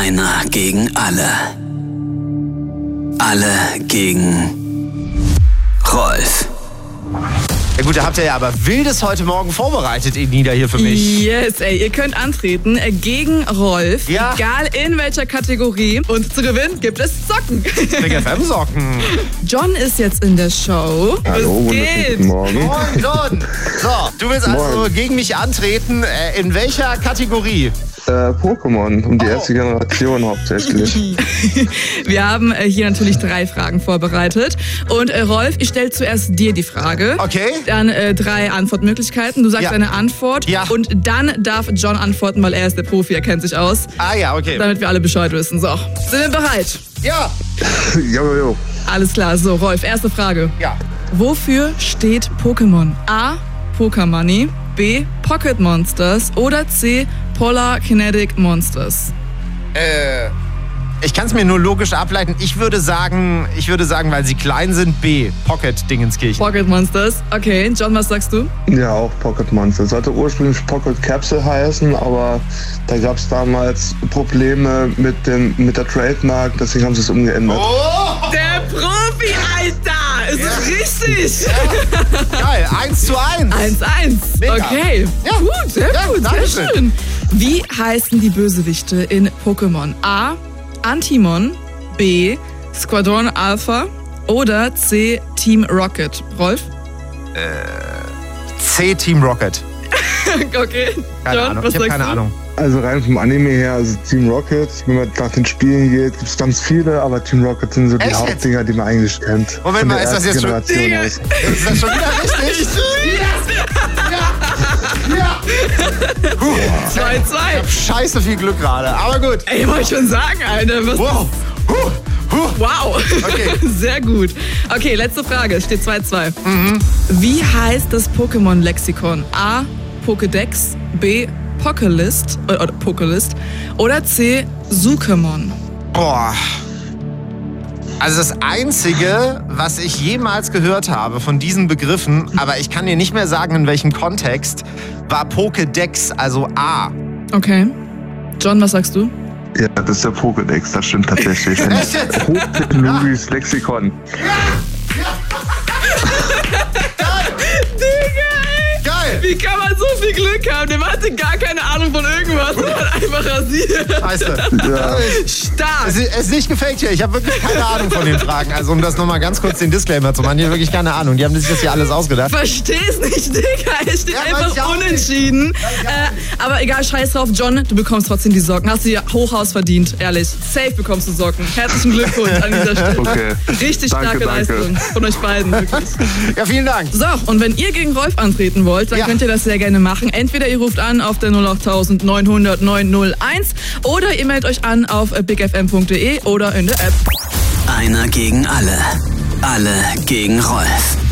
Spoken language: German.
Einer gegen alle. Alle gegen Rolf. Ja gut, da habt ihr ja aber Wildes heute Morgen vorbereitet, Enida, hier für mich. Yes, ey, ihr könnt antreten gegen Rolf, Ja. egal in welcher Kategorie. Und zu gewinnen gibt es Socken. Big FM Socken. John ist jetzt in der Show. Hallo, Was geht? guten Morgen. Moin, John. So, du willst also Moin. gegen mich antreten. In welcher Kategorie? Pokémon, um die erste Generation hauptsächlich. Wir haben hier natürlich 3 Fragen vorbereitet. Und Rolf, ich stelle zuerst dir die Frage. Okay. Dann 3 Antwortmöglichkeiten. Du sagst Ja. eine Antwort. Ja. Und dann darf John antworten, weil er ist der Profi, er kennt sich aus. Ah ja, okay. Damit wir alle Bescheid wissen. So, sind wir bereit? Ja. Jo. Alles klar. So, Rolf, erste Frage. Ja. Wofür steht Pokémon? A. Pokémoney, B. Pocket Monsters oder C. Polar Kinetic Monsters? Ich kann es mir nur logisch ableiten. Ich würde sagen, weil sie klein sind, B. Pocket Dingenskirchen. Pocket Monsters. Okay, John, was sagst du? Ja, auch Pocket Monster. Sollte ursprünglich Pocket Capsule heißen, aber da gab es damals Probleme mit der Trademark, deswegen haben sie es umgeändert. Oh! Der Profi, Alter! Es ist richtig! Geil, 1:1. 1:1. Mega. Okay. Ja. Gut, sehr Ja, gut, danke sehr schön. schön. Wie heißen die Bösewichte in Pokémon? A. Antimon, B. Squadron Alpha oder C. Team Rocket? Rolf? C. Team Rocket. Okay. Keine John, Ahnung. was Ich habe sagst keine du? Ahnung. Also rein vom Anime her, also Team Rocket, wenn man nach den Spielen geht, gibt es ganz viele, aber Team Rocket sind so die Echt? Hauptdinger, die man eigentlich kennt. Moment Von mal, der ist das ersten jetzt schon- Generation aus. Ist das schon wieder richtig? Ja. 2:2. Scheiße viel Glück gerade. Aber gut. Ey, wollte ich schon sagen, Alter. Was Wow. Wow. Okay. Sehr gut. Okay, letzte Frage. Es steht 2:2. Wie heißt das Pokémon-Lexikon? A. Pokédex, B. Pokélist oder C. Sukemon? Boah. Also das Einzige, was ich jemals gehört habe von diesen Begriffen, aber ich kann dir nicht mehr sagen, in welchem Kontext, war Pokédex, also A. Okay. John, was sagst du? Ja, das ist der Pokédex, das stimmt tatsächlich. Ein Echt jetzt? hochtechnologisches Lexikon. Geil! Wie kann man so viel Glück haben? Der hatte gar keine Ahnung von irgendwas und hat einfach rasiert. Scheiße. Ja. Stark. Es ist nicht gefaked hier. Ich habe wirklich keine Ahnung von den Fragen. Also um das nochmal ganz kurz den Disclaimer zu machen, hier wirklich keine Ahnung. Die haben sich das hier alles ausgedacht. Versteh's nicht, Digga. Es steht Ja, weiß einfach ich auch unentschieden. Aber egal, scheiß drauf. John, du bekommst trotzdem die Socken. Hast du dir Hochhaus verdient, ehrlich. Safe bekommst du Socken. Herzlichen Glückwunsch an dieser Stelle. Okay. Richtig Danke, starke danke. Leistung von euch beiden, wirklich. Ja, vielen Dank. So, und wenn ihr gegen Rolf antreten wollt, dann Ja. könnt ihr das sehr gerne machen. Entweder ihr ruft an auf der 08900 901 oder ihr meldet euch an auf bigfm.de oder in der App. Einer gegen alle. Alle gegen Rolf.